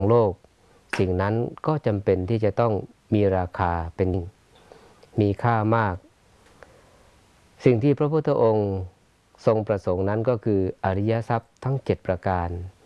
โลกสิ่งนั้นก็จำเป็นที่จะต้องมีราคาเป็นมีค่ามากสิ่งที่พระพุทธองค์ทรงประสงค์นั้นก็คืออริยทรัพย์ทั้ง7ประการ